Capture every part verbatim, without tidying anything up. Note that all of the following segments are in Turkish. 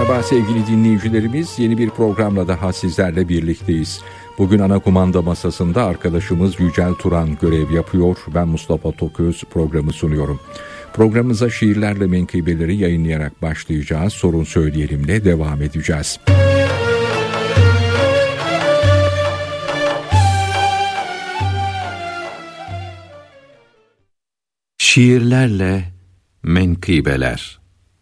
Merhaba sevgili dinleyicilerimiz, yeni bir programla daha sizlerle birlikteyiz. Bugün ana kumanda masasında arkadaşımız Yücel Turan görev yapıyor. Ben Mustafa Toköz programı sunuyorum. Programımıza şiirlerle menkıbeleri yayınlayarak başlayacağız. Sorun Söyleyelim'le devam edeceğiz. Şiirlerle menkıbeler.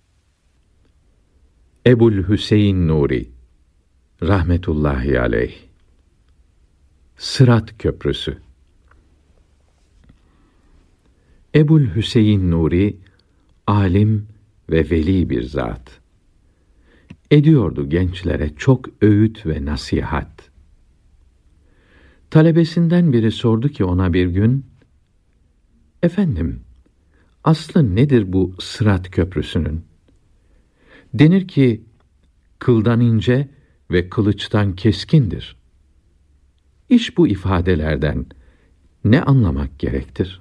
Ebu'l-Hüseyin Nuri rahmetullahi aleyh. Sırat Köprüsü. Ebu'l-Hüseyin Nuri alim ve veli bir zat. Ediyordu gençlere çok öğüt ve nasihat. Talebesinden biri sordu ki ona bir gün, "Efendim, aslı nedir bu Sırat Köprüsü'nün?" Denir ki, kıldan ince ve kılıçtan keskindir. İş bu ifadelerden ne anlamak gerektir?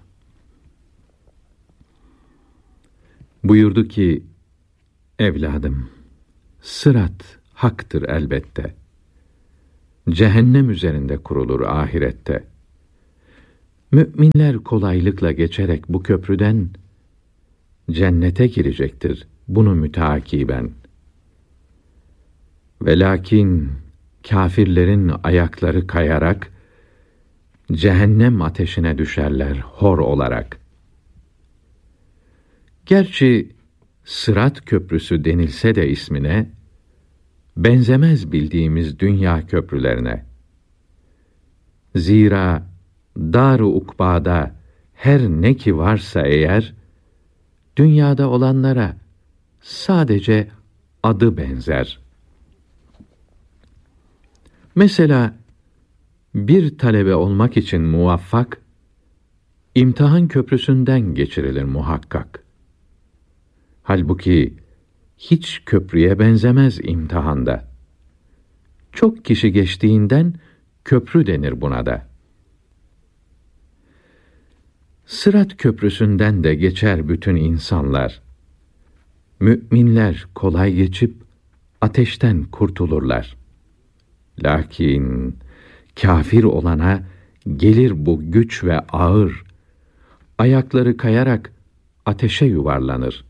Buyurdu ki, evladım, sırat haktır elbette. Cehennem üzerinde kurulur ahirette. Müminler kolaylıkla geçerek bu köprüden cennete girecektir, bunu müteakiben. Ve lakin kâfirlerin ayakları kayarak cehennem ateşine düşerler hor olarak. Gerçi Sırat Köprüsü denilse de ismine, benzemez bildiğimiz dünya köprülerine. Zira dar-ı ukbada her ne ki varsa eğer, dünyada olanlara sadece adı benzer. Mesela bir talebe olmak için muvaffak, imtihan köprüsünden geçirilir muhakkak. Halbuki hiç köprüye benzemez imtihanda. Çok kişi geçtiğinden köprü denir buna da. Sırat Köprüsü'nden de geçer bütün insanlar. Müminler kolay geçip ateşten kurtulurlar. Lakin kâfir olana gelir bu güç ve ağır, ayakları kayarak ateşe yuvarlanır.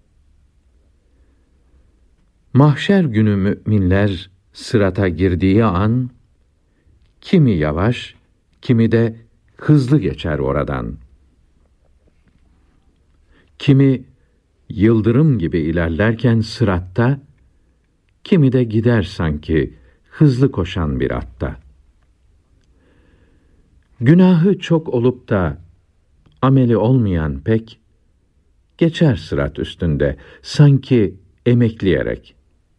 Mahşer günü müminler sırata girdiği an, kimi yavaş, kimi de hızlı geçer oradan. Kimi yıldırım gibi ilerlerken sıratta, kimi de gider sanki hızlı koşan bir atta. Günahı çok olup da ameli olmayan pek, geçer sırat üstünde sanki emekleyerek.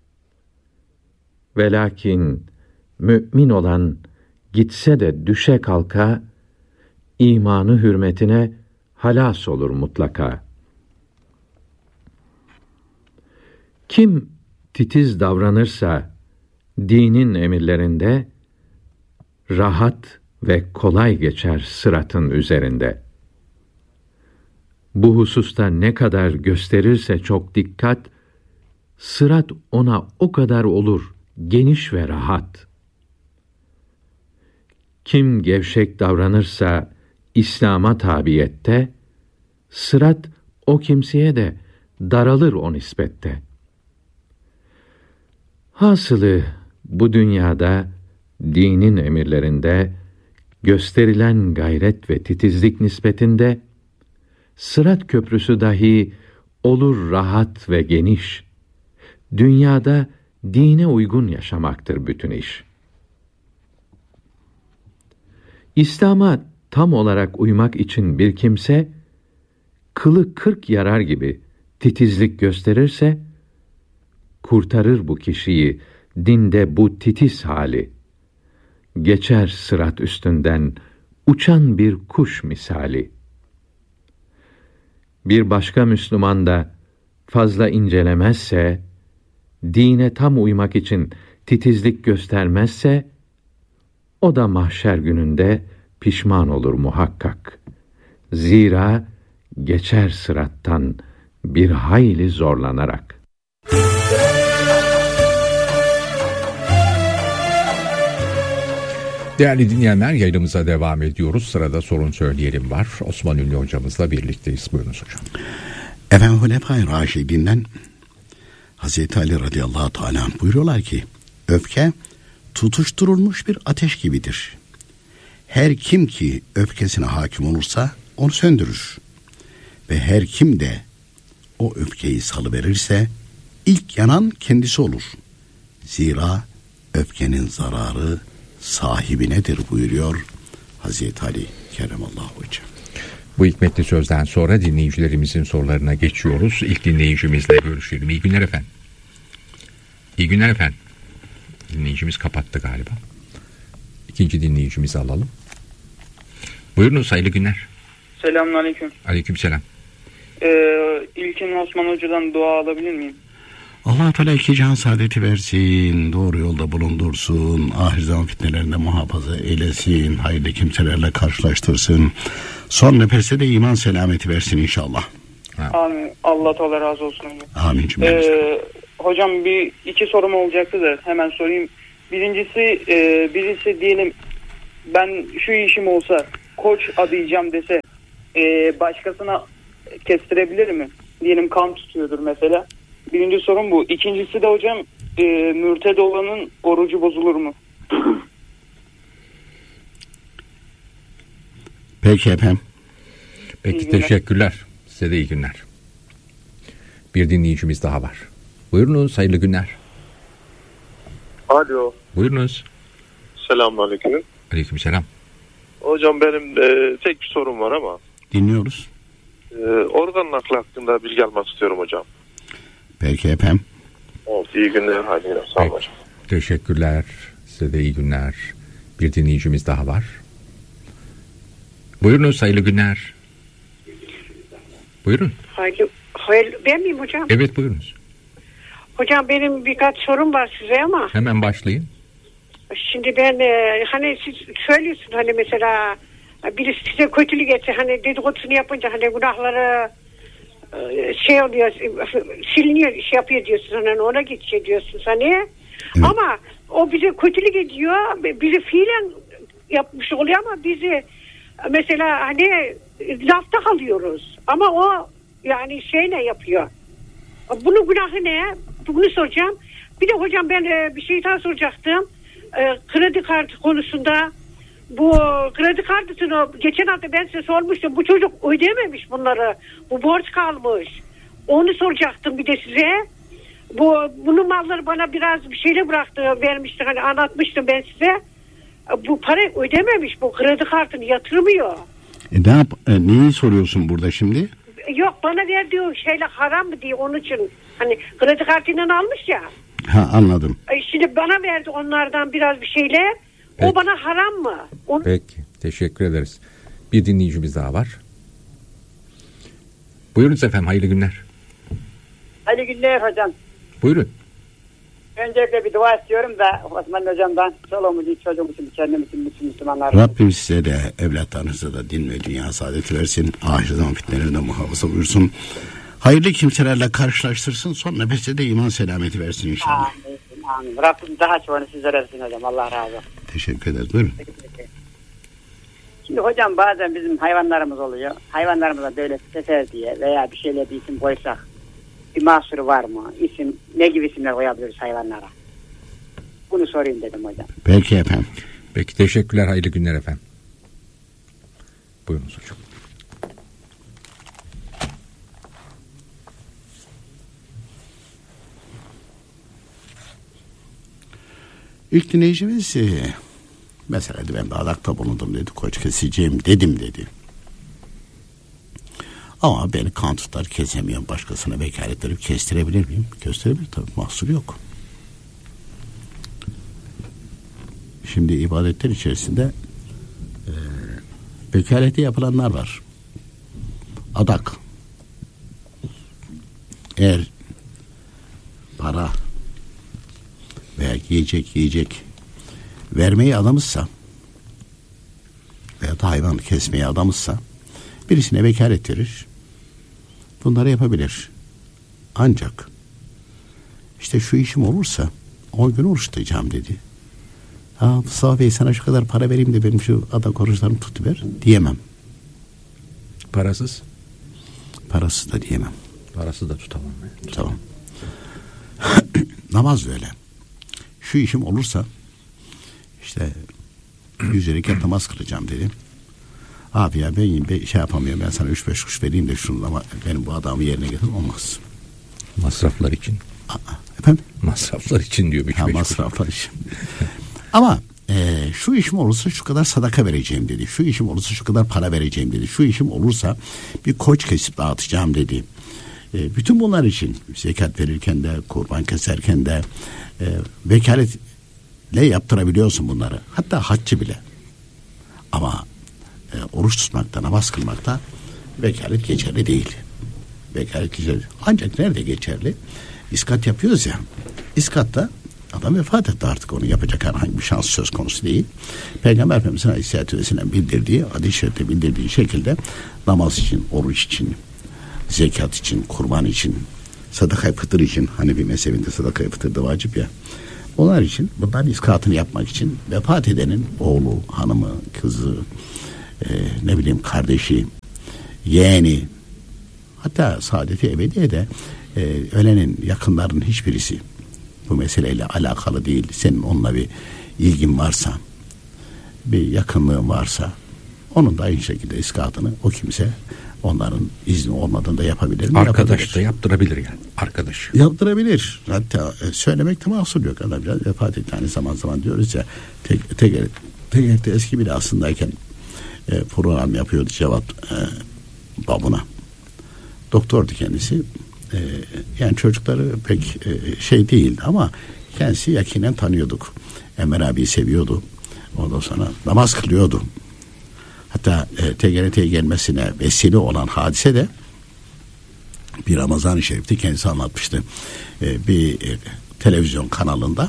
Ve lakin mümin olan gitse de düşe kalka, imanı hürmetine halas olur mutlaka. Kim titiz davranırsa dinin emirlerinde, rahat ve kolay geçer sıratın üzerinde. Bu hususta ne kadar gösterirse çok dikkat, sırat ona o kadar olur geniş ve rahat. Kim gevşek davranırsa İslam'a tabiyette, sırat o kimseye de daralır o nispette. Hasılı bu dünyada dinin emirlerinde gösterilen gayret ve titizlik nispetinde Sırat Köprüsü dahi olur rahat ve geniş. Dünyada dine uygun yaşamaktır bütün iş. İslam'a tam olarak uymak için bir kimse, kılı kırk yarar gibi titizlik gösterirse, kurtarır bu kişiyi dinde bu titiz hali. Geçer sırat üstünden uçan bir kuş misali. Bir başka Müslüman da fazla incelemezse, dine tam uymak için titizlik göstermezse, o da mahşer gününde pişman olur muhakkak. Zira geçer sırattan bir hayli zorlanarak. Değerli dinleyenler, yayınımıza devam ediyoruz. Sırada sorun söyleyelim var. Osman Ünlü hocamızla birlikteyiz. Buyurunuz hocam. Efendim Hulefai Raşidinden Hazreti Ali radıyallahu teala buyuruyorlar ki öfke tutuşturulmuş bir ateş gibidir. Her kim ki öfkesine hakim olursa onu söndürür. Ve her kim de o öfkeyi salıverirse ilk yanan kendisi olur. Zira öfkenin zararı sahibinedir buyuruyor Hazreti Ali keremallahu veceh. Bu hikmetli sözden sonra dinleyicilerimizin sorularına geçiyoruz. İlk dinleyicimizle görüşelim. İyi günler efendim. İyi günler efendim. Dinleyicimiz kapattı galiba. İkinci dinleyicimizi alalım. Buyurunuz, hayırlı günler. Selamünaleyküm. Aleykümselam. Ee, İlkin Osman Hoca'dan dua alabilir miyim? Allah Teala iki cihan saadeti versin, doğru yolda bulundursun, ahir zaman fitnelerinde muhafaza eylesin, hayırlı kimselerle karşılaştırsın, son nefeste de iman selameti versin inşallah. Ha. Amin. Allah Teala razı olsun hocam. Amin cümlemizden. Ee, hocam bir iki sorum olacaktı da hemen sorayım. Birincisi e, birisi diyelim ben şu işim olsa koç adayacağım dese e, başkasına kestirebilir mi? Diyelim kan tutuyordur mesela. Birinci sorum bu. İkincisi de hocam e, mürted olanın orucu bozulur mu? Peki efendim. Peki, İyi günler. teşekkürler. Size de iyi günler. Bir dinleyicimiz daha var. Buyurunuz, hayırlı günler. Alo. Buyurunuz. Selamünaleyküm. Aleykümselam. Hocam benim e, tek bir sorum var ama. Dinliyoruz. E, organ nakli hakkında bilgi almak istiyorum hocam. Peki efendim. Oldu. İyi günler. Hadi yine. Sağ olun Peki. hocam. Teşekkürler. Size de iyi günler. Bir dinleyicimiz daha var. Buyurunuz, hayırlı günler. Buyurun. Hayır, hayır, ben miyim hocam? Evet, buyurunuz. Hocam benim birkaç sorum var size ama Hemen başlayın. şimdi ben e, hani siz söylüyorsun hani mesela birisi size kötülük etse hani dedikodusunu yapınca hani günahları e, şey oluyor siliniyor şey yapıyor diyorsun hani ona geçiyor diyorsun hani Evet. ama o bize kötülük ediyor bizi fiilen yapmış oluyor ama bizi mesela hani lafta kalıyoruz ama o yani şey ne yapıyor? Bunun günahı ne? Bunu soracağım. Bir de hocam ben e, bir şey daha soracaktım. E, kredi kartı konusunda bu kredi kartını geçen hafta ben size sormuştum. Bu çocuk ödememiş bunları. Bu borç kalmış. Onu soracaktım bir de size. Bu bunun malları bana biraz bir şeyle bıraktı, vermişti. Hani anlatmıştım ben size. E, bu para ödememiş. Bu kredi kartını yatırmıyor. E, ne yap, e, neyi soruyorsun burada şimdi? Yok bana verdiği şeyle haram mı diye onun için hani kredi kartıyla almış ya. Ha, anladım. E şimdi bana verdi onlardan biraz bir şeyler. Peki. O bana haram mı? Onu... Peki, teşekkür ederiz. Bir dinleyicimiz daha var. Buyurunuz efendim, hayırlı günler. Hayırlı günler hocam. Buyurun. Öncelikle bir dua istiyorum da Osman hocamdan çoluğum için, çocuğum için, kendim için, bütün Müslümanlar. Rabbim size de evlatlarınıza da din ve dünya saadeti versin. Ahir zaman fitnelerinden muhafaza buyursun. Hayırlı kimselerle karşılaştırsın. Son nefeste de iman selameti versin inşallah. Amin, amin. Rabbim daha çoğunu sizlere versin hocam. Allah razı olsun. Teşekkür ederiz. Buyurun. Şimdi hocam bazen bizim hayvanlarımız oluyor. Hayvanlarımıza böyle sefer diye veya bir şeyle bir isim koysak bir mahsuru var mı? İsim, ne gibi isimler koyabiliriz hayvanlara? Bunu sorayım dedim hocam. Peki efendim. Peki, teşekkürler, hayırlı günler efendim. Buyurunuz hocam. İlk dinleyicimiz e, mesela ben bir adakta bulundum dedi. Koç keseceğim dedim dedi. Ama beni kan tutar kesemiyorum. Başkasına vekalet verip kestirebilir miyim? Kestirebilir tabii. Mahsur yok. Şimdi ibadetler içerisinde e, vekaleti yapılanlar var. Adak. Eğer para veya yiyecek yiyecek vermeyi adamızsa veya da hayvan kesmeyi adamızsa birisine vekalet verir. Bunları yapabilir. Ancak işte şu işim olursa on gün oruç tutacağım dedi. Aa, Mustafa Bey sana şu kadar para vereyim de benim şu adak oruçlarımı tutuver diyemem. Parasız? Parasız da diyemem. Parası da tutamam. Tamam. Namaz öyle. Şu işim olursa işte yüz rekat namaz kılacağım dedim. Abi ya ben, ben şey yapamıyorum, ben sana üç beş kuş vereyim de şunu, ama benim bu adamı yerine getir, olmaz. Masraflar için. Aa, efendim? Masraflar için diyor. Ha, masraflar için. Ama e, şu işim olursa şu kadar sadaka vereceğim dedi. Şu işim olursa şu kadar para vereceğim dedi. Şu işim olursa bir koç kesip dağıtacağım dedi. E, bütün bunlar için zekat verirken de, kurban keserken de e, vekaletle yaptırabiliyorsun bunları. Hatta haccı bile. Ama e, oruç tutmakta, namaz kılmakta vekalet geçerli değil. Vekalet geçerli. Ancak nerede geçerli? İskat yapıyoruz ya. İskatta adam vefat etti, artık onu yapacak herhangi bir şans söz konusu değil. Peygamber Efendimiz'in Aleyhisselatü Vesselam bildirdiği, hadis-i şerifte bildirdiği şekilde namaz için, oruç için, zekat için, kurban için, sadaka-i fıtır için, hani bir mezhebinde sadaka-i fıtır da vacip ya, onlar için, bunların iskatını yapmak için vefat edenin oğlu, hanımı, kızı, e, ne bileyim kardeşi, yeğeni, hatta Saadet-i Ebediye'de e, ölenin yakınlarının hiçbirisi bu meseleyle alakalı değil. Senin onunla bir ilgin varsa, bir yakınlığın varsa, onun da aynı şekilde iskatını o kimse onların izni olmadığında yapabilir mi? Arkadaş yapabilir. da yaptırabilir yani. Arkadaş. Yaptırabilir. Hatta e, söylemekte mahsur yok. Adamcağız vefat etti. Hani zaman zaman diyoruz ya, tek, tek, tek, tek eski bile aslındayken e, program yapıyordu Cevat e, babuna. Doktordu kendisi. E, yani çocukları pek e, şey değildi ama kendisi yakinen tanıyorduk. Emre abiyi seviyordu. Ondan sonra namaz kılıyordu. Hatta e, T G R T'ye gelmesine vesile olan hadise de bir Ramazan-ı Şerif'te kendisi anlatmıştı. E, bir e, televizyon kanalında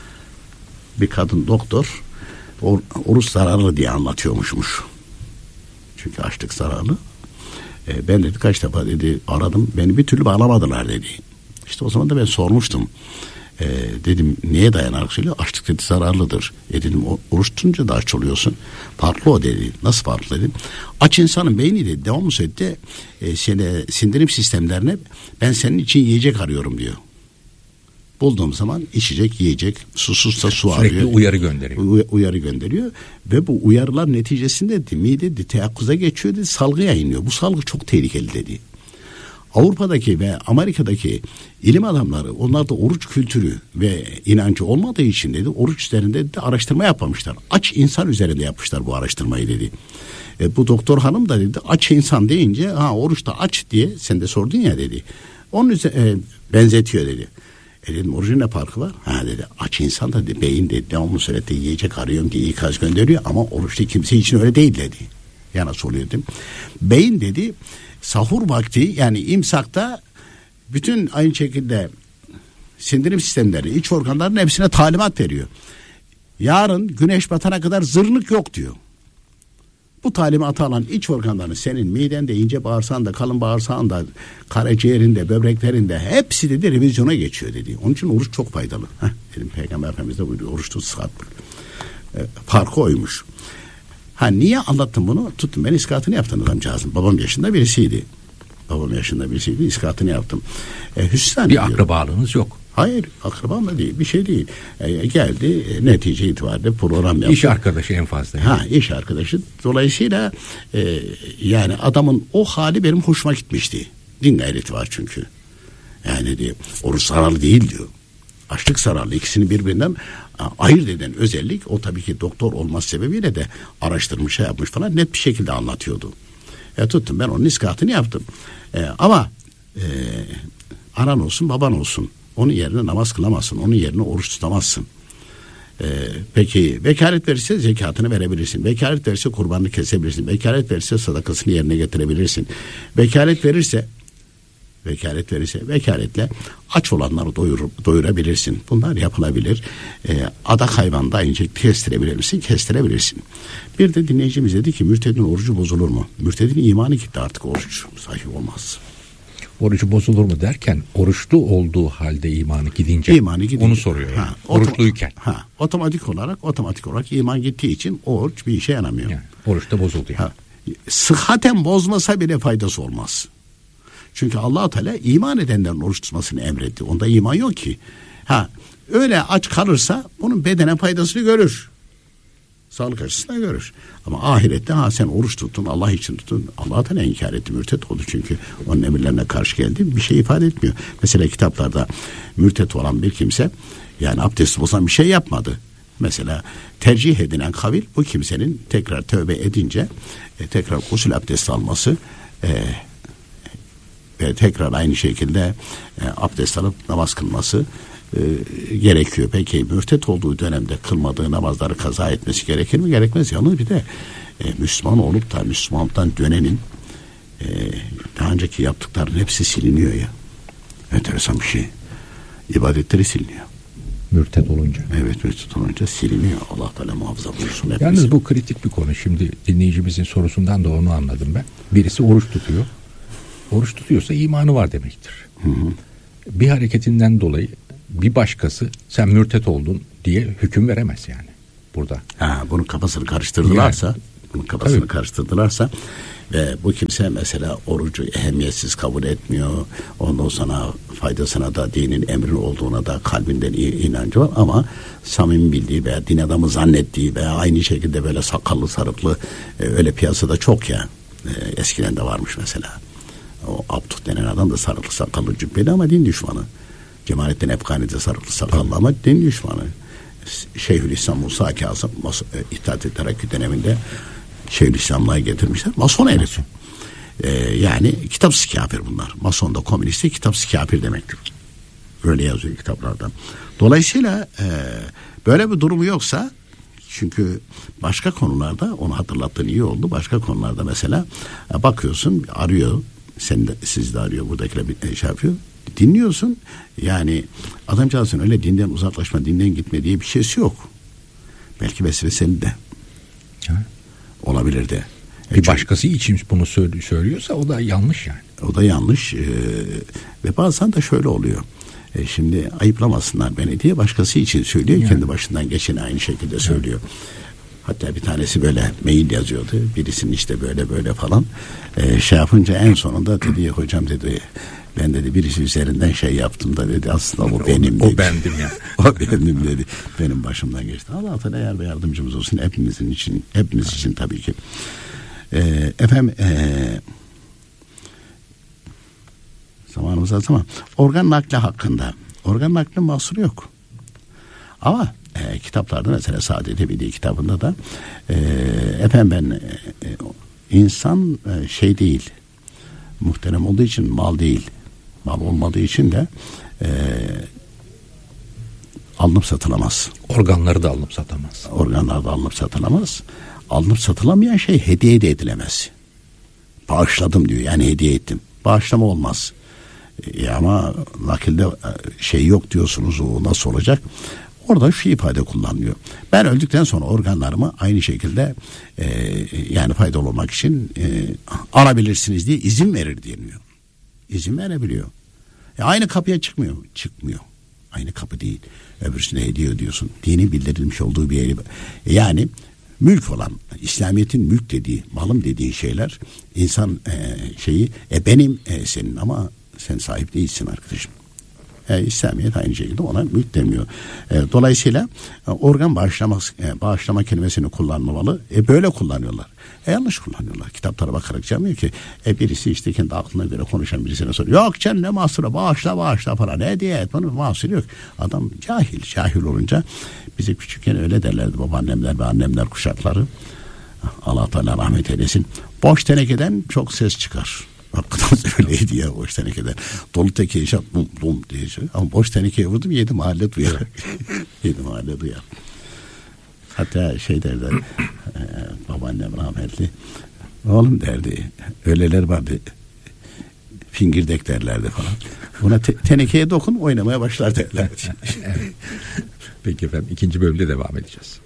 bir kadın doktor or, oruç zararlı diye anlatıyormuşmuş. Çünkü açlık zararlı. E, ben dedi kaç defa dedi aradım, beni bir türlü bağlamadılar dedi. İşte o zaman da ben sormuştum. E, dedim neye dayanarak söylüyor? Açlık dedi zararlıdır. E dedim oruç tutunca da aç oluyorsun. Farklı o dedi. Nasıl farklı dedim. Aç insanın beyni dedi devamlı söyledi. E, seni, sindirim sistemlerine ben senin için yiyecek arıyorum diyor. Bulduğum zaman içecek, yiyecek, susuzsa su arıyor. Sürekli uyarı gönderiyor. Uy- uyarı gönderiyor. Ve bu uyarılar neticesinde dedi, mide dedi, teyakkuza geçiyor dedi, salgı yayınlıyor. Bu salgı çok tehlikeli dedi. Avrupa'daki ve Amerika'daki ilim adamları, onlarda oruç kültürü ve inancı olmadığı için dedi, oruç üzerinde de araştırma yapmamışlar. Aç insan üzerinde yapmışlar bu araştırmayı dedi. E, bu doktor hanım da dedi, aç insan deyince, ha oruçta aç diye sen de sordun ya dedi. Onun üzerine e, benzetiyor dedi. E dedim orucun ne farkı var? Ha dedi aç insan da dedi, beyin dedi devamlı surette yiyecek arıyorum diye ikaz gönderiyor ama oruçta kimse için öyle değil dedi. Yana soruyor. Beyin dedi sahur vakti yani imsakta bütün aynı şekilde sindirim sistemleri, iç organların hepsine talimat veriyor. Yarın güneş batana kadar zırnık yok diyor. Bu talimatı alan iç organların senin midende, ince bağırsağında, kalın bağırsağında, karaciğerinde, böbreklerinde hepsi dedi revizyona geçiyor dedi. Onun için oruç çok faydalı. Heh, dedim Peygamber Efendimiz de buyuruyor. Oruç tut sıhhat. E, farkı oymuş. Ha niye anlattım bunu? Tuttum ben iskatını yaptım adamcağızın. Babam yaşında birisiydi. Babam yaşında birisiydi. İskatını yaptım. E, Hüsnü bir akrabalığınız yok. Hayır, akrabam da değil, bir şey değil. E, geldi e, netice itibariyle program yaptı. İş arkadaşı en fazla. Ha, iş arkadaşı. Dolayısıyla e, yani adamın o hali benim hoşuma gitmişti. Din gayreti var çünkü. Yani diyor, oruç zararlı değil diyor. Açlık zararlı. İkisini birbirinden ayırt eden özellik, o tabii ki doktor olması sebebiyle de araştırmış, şey yapmış falan, net bir şekilde anlatıyordu. E, tuttum ben onun iskatını yaptım. E, ama e, anan olsun, baban olsun. Onun yerine namaz kılamazsın. Onun yerine oruç tutamazsın. Ee, peki vekalet verirse zekatını verebilirsin. Vekalet verirse kurbanını kesebilirsin. Vekalet verirse sadakasını yerine getirebilirsin. Vekalet verirse vekalet verirse vekaletle aç olanları doyur, doyurabilirsin. Bunlar yapılabilir. Ee, adak hayvanı da aynı şekilde kestirebilir misin? Kestirebilirsin. Bir de dinleyicimiz dedi ki mürtedin orucu bozulur mu? Mürtedin imanı gitti artık, oruç sahih olmaz. orucu bozulur mu derken oruçlu olduğu halde imanı gidince, imanı gidince onu soruyor. Yani. Ha, oruçluyken. Ha, otomatik olarak otomatik olarak iman gittiği için oruç bir işe yaramıyor. Yani, oruç da bozuldu. Yani. Ha, sıhhaten bozmasa bile faydası olmaz. Çünkü Allah-u Teala iman edenlerin oruç tutmasını emretti. Onda iman yok ki. Ha, öyle aç kalırsa bunun bedene faydasını görür. Sağlık açısından görür. Ama ahirette ha sen oruç tuttun, Allah için tuttun. Allah Teala inkar etti, mürtet oldu çünkü onun emirlerine karşı geldi. Bir şey ifade etmiyor. Mesela kitaplarda mürtet olan bir kimse yani abdest bozan bir şey yapmadı. Mesela tercih edilen kavil bu kimsenin tekrar tövbe edince e, tekrar gusül abdesti alması e, ve tekrar aynı şekilde e, abdest alıp namaz kılması e, gerekiyor. Peki mürtet olduğu dönemde kılmadığı namazları kaza etmesi gerekir mi? Gerekmez. Yalnız bir de e, Müslüman olup da Müslümanlıktan dönenin e, daha önceki yaptıklarının hepsi siliniyor ya. Enteresan bir şey. İbadetleri siliniyor. Mürtet olunca. Evet, mürtet olunca siliniyor. Allah Teala muhafaza buyursun hepimizi. Yalnız bu kritik bir konu. Şimdi dinleyicimizin sorusundan da onu anladım ben. Birisi oruç tutuyor. Oruç tutuyorsa imanı var demektir. Hı hı. Bir hareketinden dolayı bir başkası sen mürtet oldun diye hüküm veremez yani burada. Ha, bunun kafasını karıştırdılarsa, yani, bunun kafasını tabii. karıştırdılarsa ve bu kimse mesela orucu ehemmiyetsiz kabul etmiyor. Ondan sonra faydasına da dinin emri olduğuna da kalbinden inancı var ama samimi bildiği veya din adamı zannettiği veya aynı şekilde böyle sakallı sarıklı e, öyle piyasada çok ya. E, eskiden de varmış mesela. O Abdüh denen adam da sarıklı sakallı cübbeli ama din düşmanı. Cemalettin Efkani'de sarıklı sakallı ama din düşmanı. Şeyhülislam Musa Kazım İttihat-ı Terakki döneminde Şeyhülislam'lığa getirmişler. Mason herif. Ee, yani kitapsız kafir bunlar. Mason da komünist de kitapsız kafir demektir. Öyle yazıyor kitaplarda. Dolayısıyla e, böyle bir durumu yoksa çünkü başka konularda onu hatırlattığın iyi oldu. Başka konularda mesela bakıyorsun arıyor. Sen de, siz de arıyor buradakiler bir şey yapıyor. Dinliyorsun. Yani adamcağızın öyle dinden uzaklaşma, dinden gitme diye bir şeysi yok. Belki vesveseli de. Ha. Olabilir de. Bir e başkası için bunu söylüyorsa o da yanlış yani. O da yanlış. Ee, ve bazen de şöyle oluyor. E şimdi ayıplamasınlar beni diye başkası için söylüyor. Yani. Kendi başından geçeni aynı şekilde söylüyor. Evet. Hatta bir tanesi böyle mail yazıyordu. Birisinin işte böyle böyle falan. Ee, şey yapınca en sonunda dedi hocam dedi ben dedi birisi üzerinden şey yaptım da dedi aslında o benim o, dedi. O bendim ya. O benim dedi. Benim başımdan geçti. Allah Teala yar ve yardımcımız olsun hepimizin için. Hepimiz evet. için tabii ki. Ee, efendim ee, zamanımız az ama organ nakli hakkında. Organ nakli mahsuru yok. Ama e, kitaplarda mesela Saadet Ebedi kitabında da e, efendim ben e, insan e, şey değil muhterem olduğu için mal değil. Mal olmadığı için de e, alınıp satılamaz. Organları da alınıp satamaz. Organlar da alınıp satılamaz. Alınıp satılamayan şey hediye de edilemez. Bağışladım diyor yani hediye ettim. Bağışlama olmaz. E, ama nakilde şey yok diyorsunuz o nasıl olacak? Orada şu ifade kullanılıyor. Ben öldükten sonra organlarımı aynı şekilde e, yani faydalı olmak için e, alabilirsiniz diye izin verir deniyor. İzin verebiliyor. E, aynı kapıya çıkmıyor. Çıkmıyor. Aynı kapı değil. Öbürsüne hediye ediyorsun. Dinin bildirilmiş olduğu bir yeri. E, yani mülk olan, İslamiyet'in mülk dediği, malım dediği şeyler insan e, şeyi e, benim e, senin ama sen sahip değilsin arkadaşım. E, İslamiyet aynı şekilde ona mülk demiyor. E, dolayısıyla e, organ bağışlama, e, bağışlama kelimesini kullanmamalı. E, böyle kullanıyorlar. E, yanlış kullanıyorlar. Kitaplara bakarak demiyor ki e, birisi işte kendi aklına göre konuşan birisine soruyor. Yok canım ne mahsuru bağışla bağışla falan. Ne diye et bunun mahsuru yok. Adam cahil. Cahil olunca bize küçükken öyle derlerdi babaannemler ve annemler kuşakları. Allah Teala rahmet eylesin. Boş tenekeden çok ses çıkar. Hakikaten öyleydi ya boş tenekeden. Dolu tekeyi şap bum bum diyecek. Ama boş tenekeye vurdum yedi mahalle duyar. yedi mahalle duyar. Hatta şey derler e, babaannem rahmetli oğlum derdi öyleler vardı fingirdek derlerdi falan. Buna te- tenekeye dokun oynamaya başlar derlerdi. Evet. Peki efendim ikinci bölümde devam edeceğiz.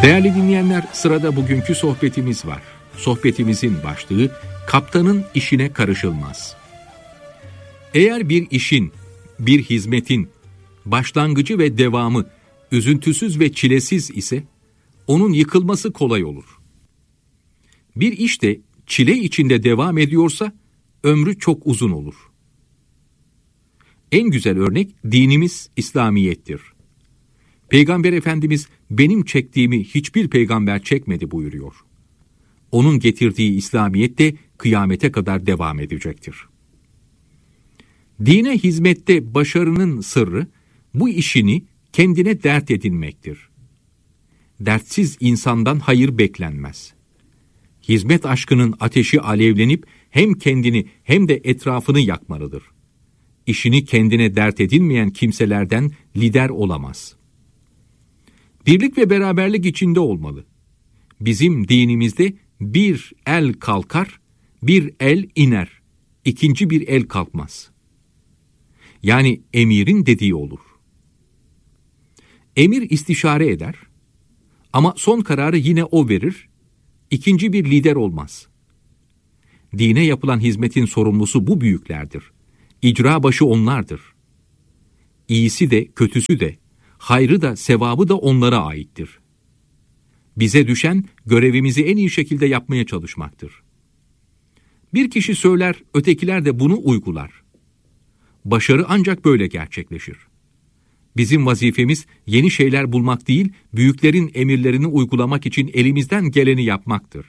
Değerli dinleyenler, sırada bugünkü sohbetimiz var. Sohbetimizin başlığı kaptanın işine karışılmaz. Eğer bir işin, bir hizmetin başlangıcı ve devamı üzüntüsüz ve çilesiz ise onun yıkılması kolay olur. Bir iş de çile içinde devam ediyorsa ömrü çok uzun olur. En güzel örnek dinimiz İslamiyettir. Peygamber Efendimiz benim çektiğimi hiçbir peygamber çekmedi buyuruyor. Onun getirdiği İslamiyet de kıyamete kadar devam edecektir. Dine hizmette başarının sırrı bu işini kendine dert edinmektir. Dertsiz insandan hayır beklenmez. Hizmet aşkının ateşi alevlenip hem kendini hem de etrafını yakmalıdır. İşini kendine dert edinmeyen kimselerden lider olamaz. Birlik ve beraberlik içinde olmalı. Bizim dinimizde bir el kalkar, bir el iner, ikinci bir el kalkmaz. Yani emirin dediği olur. Emir istişare eder ama son kararı yine o verir, ikinci bir lider olmaz. Dine yapılan hizmetin sorumlusu bu büyüklerdir. İcra başı onlardır. İyisi de kötüsü de, hayrı da sevabı da onlara aittir. Bize düşen görevimizi en iyi şekilde yapmaya çalışmaktır. Bir kişi söyler, ötekiler de bunu uygular. Başarı ancak böyle gerçekleşir. Bizim vazifemiz yeni şeyler bulmak değil, büyüklerin emirlerini uygulamak için elimizden geleni yapmaktır.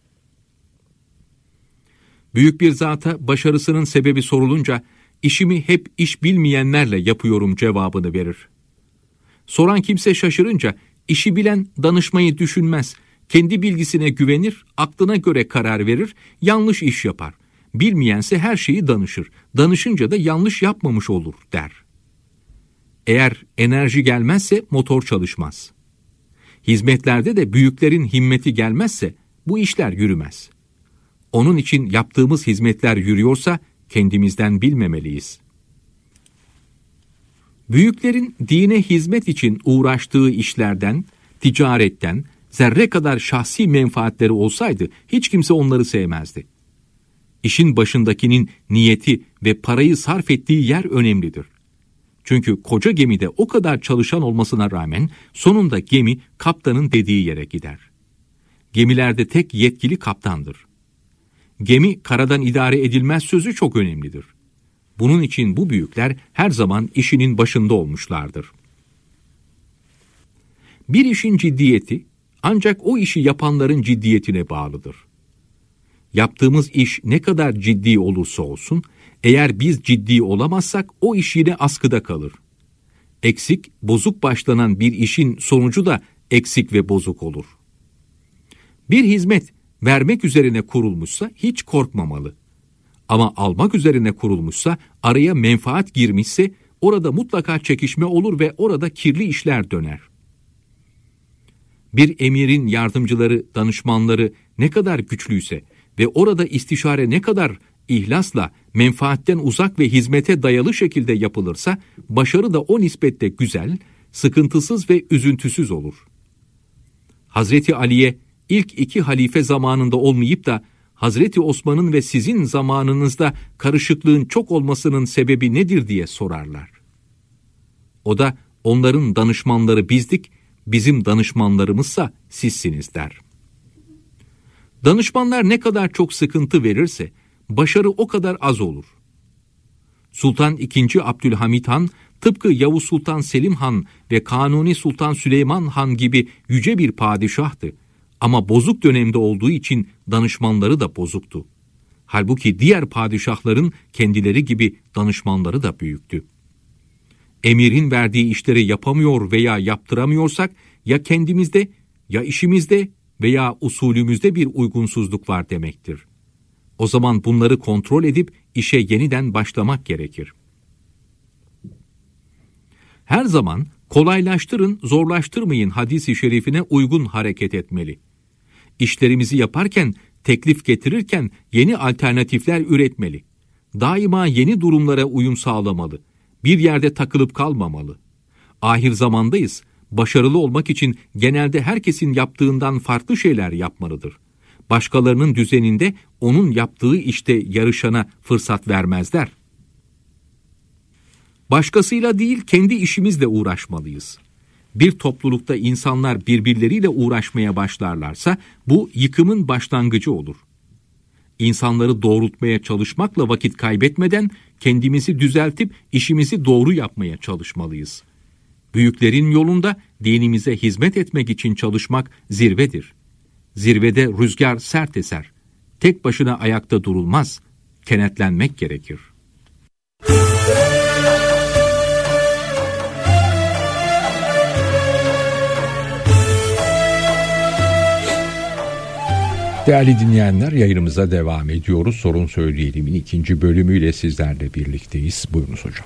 Büyük bir zata başarısının sebebi sorulunca, işimi hep iş bilmeyenlerle yapıyorum cevabını verir. Soran kimse şaşırınca, işi bilen danışmayı düşünmez, kendi bilgisine güvenir, aklına göre karar verir, yanlış iş yapar. Bilmeyense her şeyi danışır, danışınca da yanlış yapmamış olur der. Eğer enerji gelmezse motor çalışmaz. Hizmetlerde de büyüklerin himmeti gelmezse bu işler yürümez. Onun için yaptığımız hizmetler yürüyorsa kendimizden bilmemeliyiz. Büyüklerin dine hizmet için uğraştığı işlerden, ticaretten, zerre kadar şahsi menfaatleri olsaydı hiç kimse onları sevmezdi. İşin başındakinin niyeti ve parayı sarf ettiği yer önemlidir. Çünkü koca gemide o kadar çalışan olmasına rağmen sonunda gemi kaptanın dediği yere gider. Gemilerde tek yetkili kaptandır. Gemi karadan idare edilmez sözü çok önemlidir. Bunun için bu büyükler her zaman işinin başında olmuşlardır. Bir işin ciddiyeti ancak o işi yapanların ciddiyetine bağlıdır. Yaptığımız iş ne kadar ciddi olursa olsun, eğer biz ciddi olamazsak o iş yine askıda kalır. Eksik, bozuk başlanan bir işin sonucu da eksik ve bozuk olur. Bir hizmet vermek üzerine kurulmuşsa hiç korkmamalı. Ama almak üzerine kurulmuşsa, araya menfaat girmişse orada mutlaka çekişme olur ve orada kirli işler döner. Bir emirin yardımcıları, danışmanları ne kadar güçlüyse ve orada istişare ne kadar ihlasla, menfaatten uzak ve hizmete dayalı şekilde yapılırsa, başarı da o nispette güzel, sıkıntısız ve üzüntüsüz olur. Hazreti Ali'ye ilk iki halife zamanında olmayıp da Hazreti Osman'ın ve sizin zamanınızda karışıklığın çok olmasının sebebi nedir diye sorarlar. O da onların danışmanları bizdik, bizim danışmanlarımızsa sizsiniz der. Danışmanlar ne kadar çok sıkıntı verirse başarı o kadar az olur. Sultan ikinci. Abdülhamit Han tıpkı Yavuz Sultan Selim Han ve Kanuni Sultan Süleyman Han gibi yüce bir padişahtı. Ama bozuk dönemde olduğu için danışmanları da bozuktu. Halbuki diğer padişahların kendileri gibi danışmanları da büyüktü. Emirin verdiği işleri yapamıyor veya yaptıramıyorsak ya kendimizde, ya işimizde veya usulümüzde bir uygunsuzluk var demektir. O zaman bunları kontrol edip işe yeniden başlamak gerekir. Her zaman kolaylaştırın, zorlaştırmayın hadis-i şerifine uygun hareket etmeli. İşlerimizi yaparken, teklif getirirken yeni alternatifler üretmeli. Daima yeni durumlara uyum sağlamalı. Bir yerde takılıp kalmamalı. Ahir zamandayız. başarılı olmak için genelde herkesin yaptığından farklı şeyler yapmalıdır. Başkalarının düzeninde onun yaptığı işte yarışana fırsat vermezler. Başkasıyla değil, kendi işimizle uğraşmalıyız. Bir toplulukta insanlar birbirleriyle uğraşmaya başlarlarsa bu yıkımın başlangıcı olur. İnsanları doğrultmaya çalışmakla vakit kaybetmeden kendimizi düzeltip işimizi doğru yapmaya çalışmalıyız. Büyüklerin yolunda dinimize hizmet etmek için çalışmak zirvedir. Zirvede rüzgar sert eser. Tek başına ayakta durulmaz. Kenetlenmek gerekir. Değerli dinleyenler, yayınımıza devam ediyoruz. Sorun Söyleyelim'in ikinci bölümüyle sizlerle birlikteyiz. Buyurunuz hocam.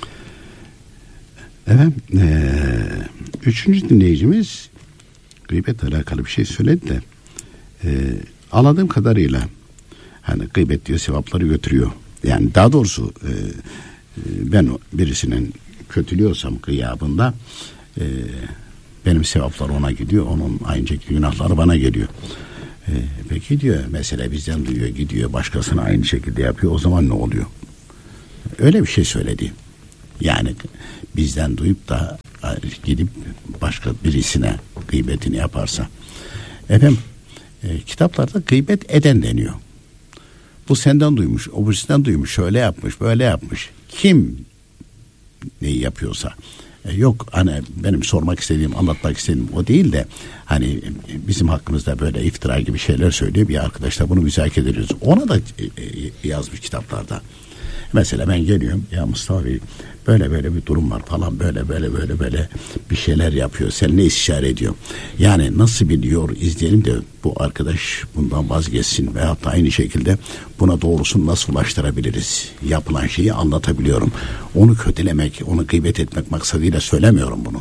Evet, ee, üçüncü dinleyicimiz gıybetle alakalı bir şey söyledi de e, anladığım kadarıyla hani gıybet diyor sevapları götürüyor. Yani daha doğrusu e, ben birisinin kötülüyorsam gıyabında e, benim sevaplar ona gidiyor, onun aynı şekilde günahları bana geliyor. E, peki diyor, mesela bizden duyuyor, gidiyor başkasına aynı şekilde yapıyor, o zaman ne oluyor? Öyle bir şey söyledi. Yani bizden duyup da gidip başka birisine gıybetini yaparsa. Efendim e, kitaplarda gıybet eden deniyor. Bu senden duymuş, o birisinden duymuş, şöyle yapmış, böyle yapmış. Kim neyi yapıyorsa. E, yok hani benim sormak istediğim, anlatmak istediğim o değil de hani bizim hakkımızda böyle iftira gibi şeyler söylüyor bir arkadaşla, bunu müzakere ediyoruz. Ona da e, e, yazmış kitaplarda. Mesela ben geliyorum, ya Mustafa Bey böyle böyle bir durum var falan, böyle böyle böyle böyle bir şeyler yapıyor, sen ne istişare ediyor? Yani nasıl biliyor, izleyelim de bu arkadaş bundan vazgeçsin veyahut da aynı şekilde buna doğrusunu nasıl ulaştırabiliriz? Yapılan şeyi anlatabiliyorum. Onu kötülemek, onu gıybet etmek maksadıyla söylemiyorum bunu.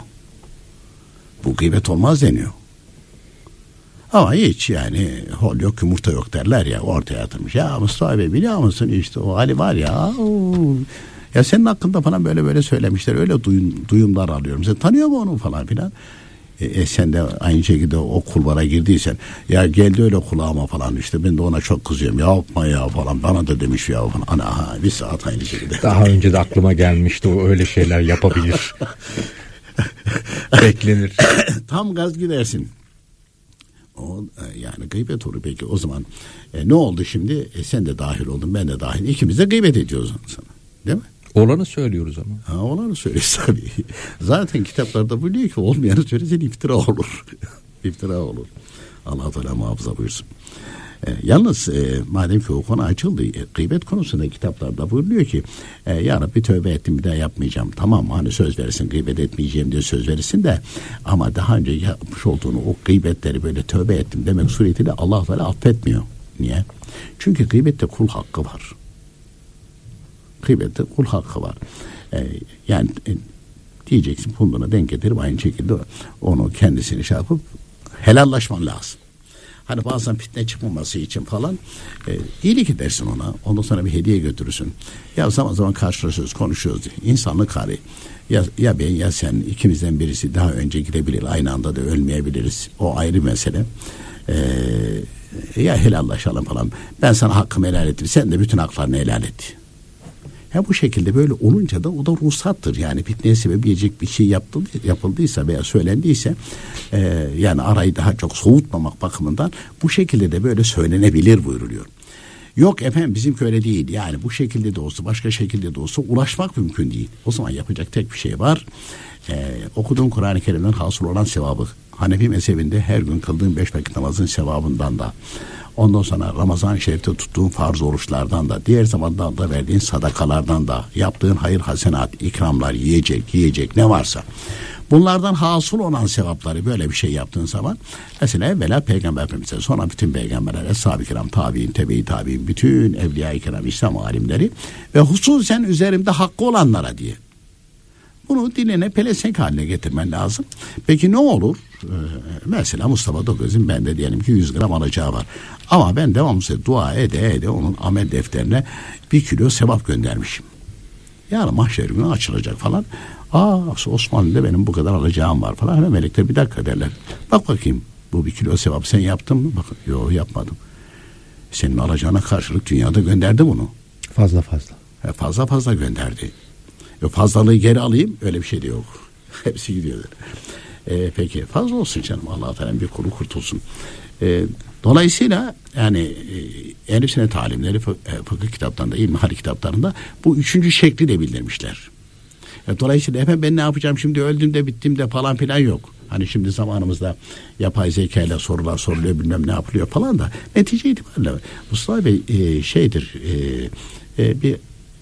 Bu gıybet olmaz deniyor. Ama hiç yani hol yok yumurta yok derler ya, ortaya atılmış. Ya Mustafa Bey biliyor musun işte o Ali var ya, o, ya senin hakkında falan böyle böyle söylemişler, öyle duyum, duyumlar alıyorum. Sen tanıyor mu onu falan filan? E, e, sen de aynı şekilde o kulvara girdiysen, ya geldi öyle kulağıma falan, işte ben de ona çok kızıyorum. Ya yapma ya falan, bana da demiş ya falan. Ana bir saat aynı şekilde. Daha önce de aklıma gelmişti, o öyle şeyler yapabilir. Beklenir. Tam gaz gidersin. O yani gıybet olur. Peki o zaman e, ne oldu şimdi? E, sen de dahil oldun, ben de dahil. İkimiz de gıybet ediyoruz sana. Değil mi? Olanı söylüyoruz ama. Ha, olanı söylüyoruz tabii. Zaten kitaplarda biliyor ki olmayanı söylesen iftira olur. İftira olur. Allah Teala muhafaza buyursun. E, yalnız e, madem ki o konu açıldı, e, gıybet konusunda kitaplarda buyuruyor ki e, ya Rabbi tövbe ettim, bir daha yapmayacağım. Tamam, hani söz verirsin, gıybet etmeyeceğim diye söz verirsin de, ama daha önce yapmış olduğunu o gıybetleri böyle tövbe ettim demek suretiyle Allah Teala affetmiyor. Niye? Çünkü gıybette kul hakkı var. Gıybette kul hakkı var. E, yani e, diyeceksin, punduna denk getirip aynı şekilde onu kendisini şey yapıp helallaşman lazım. Hani bazen fitne çıkmaması için falan e, iyilik edersin ona. Ondan sonra bir hediye götürürsün. Ya zaman zaman karşılaşıyoruz, konuşuyoruz. İnsanlık hali. Ya, ya ben ya sen, ikimizden birisi daha önce gidebilir. Aynı anda da ölmeyebiliriz. O ayrı mesele. E, ya helallaşalım falan. Ben sana hakkımı helal ettim, sen de bütün haklarını helal et. Ya bu şekilde böyle olunca da o da ruhsattır. Yani fitneye sebebiyecek bir şey yaptı, yapıldıysa veya söylendiyse e, yani arayı daha çok soğutmamak bakımından bu şekilde de böyle söylenebilir buyuruluyor. Yok efendim bizimki öyle değil. Yani bu şekilde de olsa, başka şekilde de olsa ulaşmak mümkün değil. O zaman yapacak tek bir şey var. E, okuduğun Kur'an-ı Kerim'den hasıl olan sevabı. Hanefi mezhebinde her gün kıldığın beş vakit namazın sevabından da, ondan sonra Ramazan-ı Şerif'te tuttuğun farz oruçlardan da, diğer zamanlarda verdiğin sadakalardan da, yaptığın hayır hasenat, ikramlar, yiyecek, yiyecek ne varsa, bunlardan hasıl olan sevapları böyle bir şey yaptığın zaman, mesela evvela Peygamber Efendimiz'e, sonra bütün peygamberlere, ashab-ı kiram, tabi'in, tebe-i tabi'in, bütün evliya-i kiram, İslam alimleri ve hususen üzerimde hakkı olanlara diye. Bunu diline pelesenk haline getirmen lazım. Peki ne olur? Ee, mesela Mustafa Doköz'ün bende diyelim ki yüz gram alacağı var. Ama ben devamlı dua ede ede onun amel defterine bir kilo sevap göndermişim. Yani mahşer günü açılacak falan. Aa Osmanlı'da benim bu kadar alacağım var falan. Hemen melekler bir dakika derler. Bak bakayım bu bir kilo sevap sen yaptın mı? Bak, yok yapmadım. Senin alacağına karşılık dünyada gönderdi bunu. Fazla fazla. E, fazla fazla gönderdi. E, fazlalığı geri alayım öyle bir şey de yok. Hepsi gidiyor. E, peki fazla olsun canım. Allah Teala bir kulu kurtulsun. E, dolayısıyla yani e, Ehl-i Sünnet talimleri fıkıh kitaplarında, ilmihal kitaplarında bu üçüncü şekli de bildirmişler. E, dolayısıyla efendim ben ne yapacağım şimdi öldüm de bittim de falan filan yok. Hani şimdi zamanımızda yapay zeka ile sorular soruluyor bilmem ne yapılıyor falan da netice itibariyle Mustafa Bey e, şeydir e, e, bir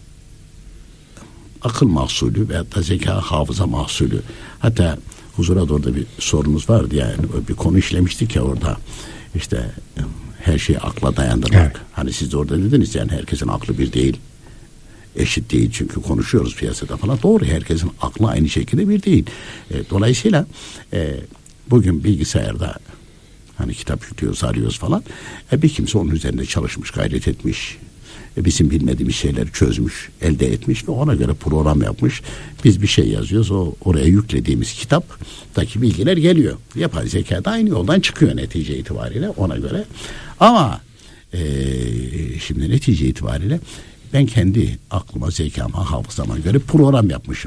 akıl mahsulü veyahut da zeka hafıza mahsulü. Hatta huzura doğru da bir sorunuz vardı yani bir konu işlemiştik ya orada işte her şeyi akla dayandırmak. Evet. Hani siz de orada dediniz yani herkesin aklı bir değil. Eşit değil çünkü konuşuyoruz piyasada falan. Doğru herkesin aklı aynı şekilde bir değil. E, dolayısıyla e, bugün bilgisayarda hani kitap yüklüyoruz arıyoruz falan. E, bir kimse onun üzerinde çalışmış gayret etmiş. E, bizim bilmediğimiz şeyleri çözmüş elde etmiş ve ona göre program yapmış. Biz bir şey yazıyoruz o oraya yüklediğimiz kitaptaki bilgiler geliyor. Yapay zeka da aynı yoldan çıkıyor netice itibariyle ona göre. Ama e, şimdi netice itibariyle ben kendi aklıma, zekama, hafızama göre program yapmışım.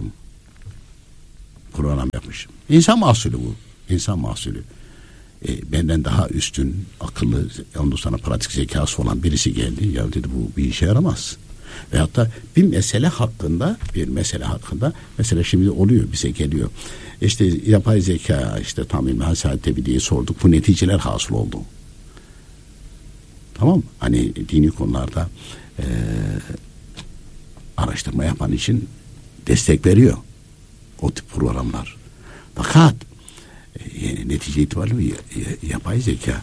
Program yapmışım. İnsan mahsulü bu. İnsan mahsulü. E, benden daha üstün, akıllı, ondan sonra pratik zekası olan birisi geldi. Ya dedi bu bir işe yaramaz. Veyahut da bir mesele hakkında, bir mesele hakkında, mesela şimdi oluyor, bize geliyor. İşte yapay zeka, işte tam ilmihal saadeti diye sorduk. Bu neticeler hasıl oldu. Tamam mı? Hani dini konularda Ee, araştırma yapan için destek veriyor o tip programlar. Fakat e, netice itibariyle yapay zeka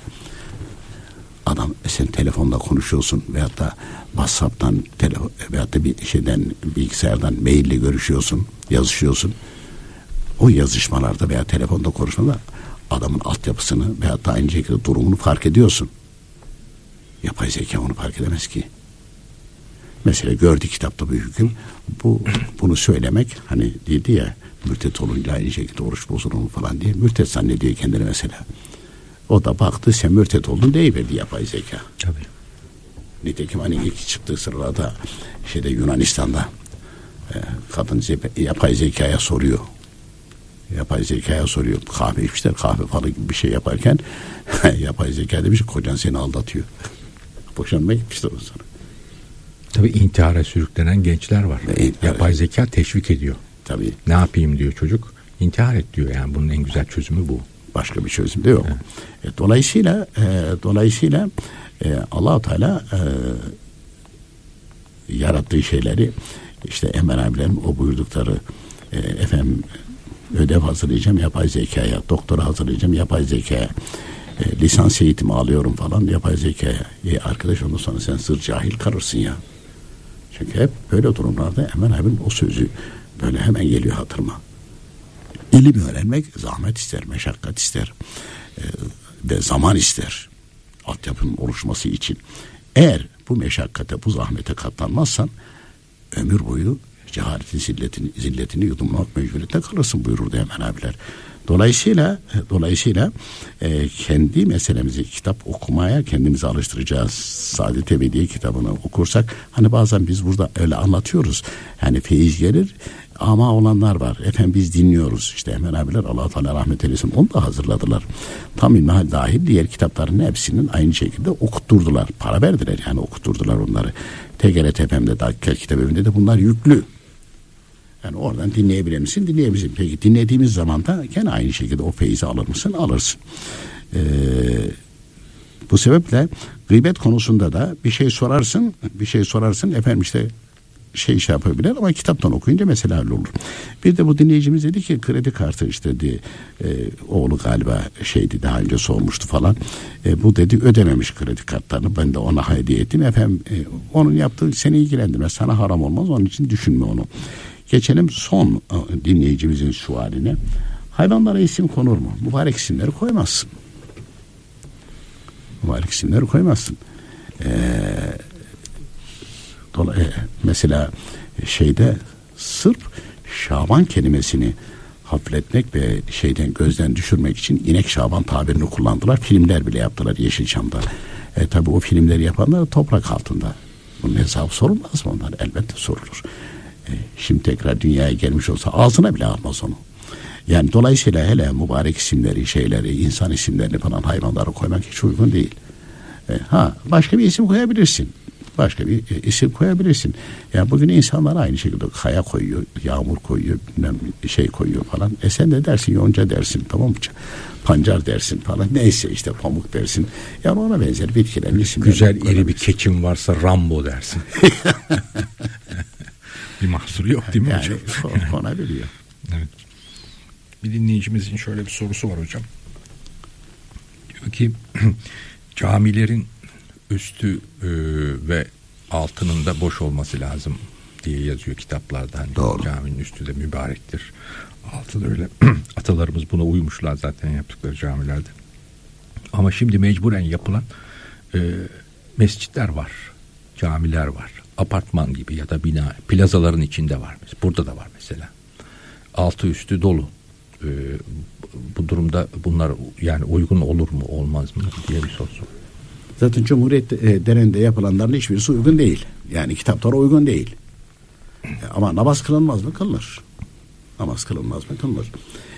adam sen telefonda konuşuyorsun veyahut da WhatsApp'tan telefon, veyahut da bir şeyden bilgisayardan maille görüşüyorsun, yazışıyorsun. O yazışmalarda veya telefonda konuşmada adamın altyapısını veyahut da aynı şekilde durumunu fark ediyorsun. Yapay zeka onu fark edemez ki. Mesela gördü kitapta bir hüküm. Bu bunu söylemek hani dedi ya mürtet olunca aynı şekilde oruç bozulur mu falan diye. Mürtet zannediyor kendini mesela. O da baktı sen mürtet oldun deyiverdi yapay zeka. Tabii. Nitekim hani ilk çıktığı sırada şeyde Yunanistan'da e, kadın yapay zekaya soruyor. Yapay zekaya soruyor. Kahve içmişler kahve falan gibi bir şey yaparken yapay zeka demiş kocan seni aldatıyor. Boşanmaya gitmişler o sonra. Tabii intihara sürüklenen gençler var. İntihar, yapay zeka teşvik ediyor. Tabii. Ne yapayım diyor çocuk. İntihar et diyor yani bunun en güzel çözümü bu. Başka bir çözüm de yok. Evet. E, dolayısıyla e, dolayısıyla e, Allah-u Teala e, yarattığı şeyleri işte Emre abilerin o buyurdukları e, efendim ödev hazırlayacağım yapay zekaya, doktora hazırlayacağım yapay zekaya, e, lisans eğitimi alıyorum falan yapay zekaya. E, arkadaş ondan sonra sen sır cahil kalırsın ya. Çünkü hep böyle durumlarda Emre abinin o sözü böyle hemen geliyor hatırıma. İlim öğrenmek zahmet ister, meşakkat ister e, ve zaman ister. Altyapının oluşması için. Eğer bu meşakkate, bu zahmete katlanmazsan ömür boyu cehaletin zilletini, zilletini yudumlamak mecburiyetinde kalırsın buyururdu hemen abiler. Dolayısıyla dolayısıyla e, kendi meselemizi kitap okumaya kendimizi alıştıracağız. Saadet Ebediye kitabını okursak hani bazen biz burada öyle anlatıyoruz. Yani feyiz gelir ama olanlar var. Efendim biz dinliyoruz. İşte hemen abiler Allah-u Teala rahmet eylesin onu da hazırladılar. Tam ilmihal dahil diğer kitapların hepsinin aynı şekilde okutturdular. Para verdiler yani okutturdular onları. T G R T F M'de Dakika Kitap Evi'nde de bunlar yüklü. Yani oradan dinleyebilir misin? Dinleyebilirsin. Peki dinlediğimiz zaman da gene aynı şekilde o feyzi alır mısın? Alırsın. Ee, bu sebeple gıybet konusunda da bir şey sorarsın, bir şey sorarsın efendim işte şey şey yapabilir ama kitaptan okuyunca mesela öyle olur. Bir de bu dinleyicimiz dedi ki kredi kartı işte dedi, e, oğlu galiba şeydi daha önce sormuştu falan. E, bu dedi ödememiş kredi kartlarını. Ben de ona hediye ettim. Efendim e, onun yaptığı seni ilgilendirmez. Sana haram olmaz. Onun için düşünme onu. Geçelim son dinleyicimizin sualine. Hayvanlara isim konur mu? Mübarek isimleri koymazsın. Mübarek isimleri koymazsın. Ee, dolayı, mesela şeyde Sırp Şaban kelimesini hafifletmek ve şeyden gözden düşürmek için inek Şaban tabirini kullandılar. Filmler bile yaptılar Yeşilçam'da. E tabi o filmleri yapanlar toprak altında. Bunun hesabı sorulmaz mı onlar? Elbette sorulur. E, şimdi tekrar dünyaya gelmiş olsa ağzına bile almaz onu. Yani dolayısıyla hele mübarek isimleri, şeyleri, insan isimlerini falan hayvanlara koymak hiç uygun değil. E, ha başka bir isim koyabilirsin. Başka bir e, isim koyabilirsin. Yani bugün insanlar aynı şekilde kaya koyuyor, yağmur koyuyor, bilmem şey koyuyor falan. E sen de dersin yonca dersin, tamam mı? Pancar dersin falan. Neyse işte pamuk dersin. Yani ona benzer bitkilerin isimleri. Güzel iri bir keçim varsa Rambo dersin. Bir mahsuru yok değil mi yani, hocam? Yani konabiliyor. Evet. Bir dinleyicimizin şöyle bir sorusu var hocam. Diyor ki camilerin üstü e, ve altının da boş olması lazım diye yazıyor kitaplarda. Hani doğru. Caminin üstü de mübarektir. Altı da öyle. Atalarımız buna uymuşlar zaten yaptıkları camilerde. Ama şimdi mecburen yapılan e, mescitler var. Camiler var. Apartman gibi ya da bina. Plazaların içinde var. Burada da var mesela. Altı üstü dolu. E, bu durumda bunlar yani uygun olur mu olmaz mı diye bir soru soruyor. Zaten Cumhuriyet e, döneminde yapılanların hiçbirisi uygun değil. Yani kitaplara uygun değil. E, ama namaz kılınmaz mı? Kılınır. Namaz kılınmaz mı? Kılınır.